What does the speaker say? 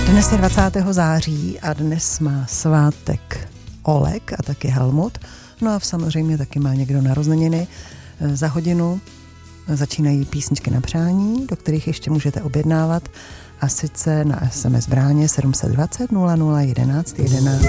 Dnes je 20. září a dnes má svátek Oleg a taky Helmut. No a samozřejmě taky má někdo narozeniny. Za hodinu začínají písničky na přání, do kterých ještě můžete objednávat, a sice na SMS bráně 720 00 11 11.